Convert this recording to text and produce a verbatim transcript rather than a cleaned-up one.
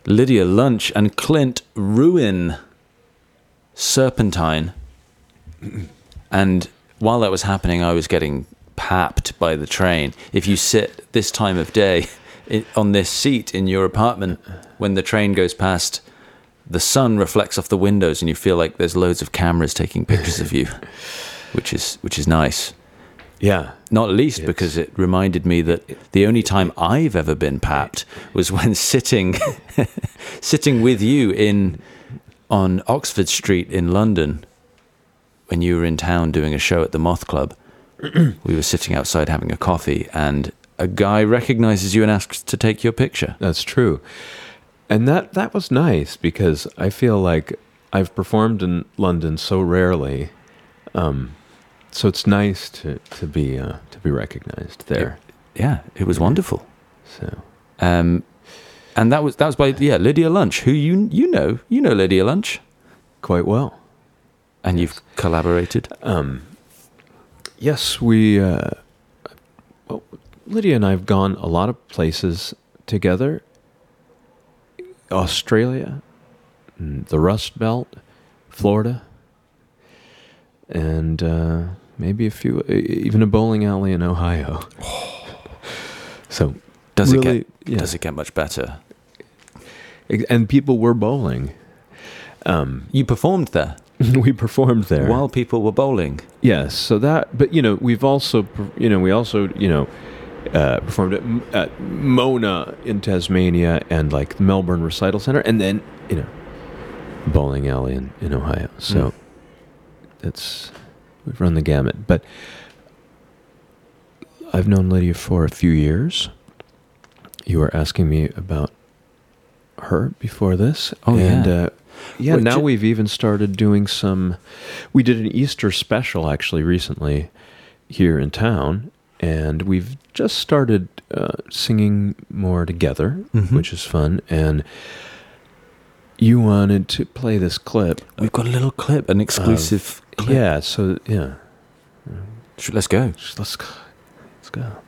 Lydia Lunch and Clint Ruin Serpentine. And while that was happening, I was getting papped by the train. If you sit this time of day in, on this seat in your apartment, when the train goes past, the sun reflects off the windows and you feel like there's loads of cameras taking pictures of you, which is which is nice. Yeah. Not least it's, because it reminded me that the only time I've ever been papped was when sitting sitting with you in on Oxford Street in London when you were in town doing a show at the Moth Club. We were sitting outside having a coffee and a guy recognizes you and asks to take your picture. That's true. And that, that was nice because I feel like I've performed in London so rarely. Um, so it's nice to, to be uh, to be recognized there. It, yeah, it was wonderful. So, um, and that was that was by yeah Lydia Lunch, who you you know you know Lydia Lunch quite well, and yes. You've collaborated. Um, yes, we. Uh, well, Lydia and I have gone a lot of places together. Australia, the Rust Belt, Florida, and uh, maybe a few, even a bowling alley in Ohio. So, does really, it get yeah. does it get much better? And people were bowling. Um, you performed there. We performed there while people were bowling. Yes. So that, but you know, we've also, you know, we also, you know. Uh, performed at, at Mona in Tasmania and like the Melbourne Recital Center, and then you know, bowling alley in, in Ohio. So mm. that's we've run the gamut. But I've known Lydia for a few years. You were asking me about her before this, oh and, yeah, uh, yeah. Wait, now ju- we've even started doing some. We did an Easter special actually recently here in town. And we've just started uh, singing more together, mm-hmm. which is fun. And you wanted to play this clip. We've got a little clip, an exclusive of, clip. Yeah, so, yeah. Let's go. Let's go. Let's go.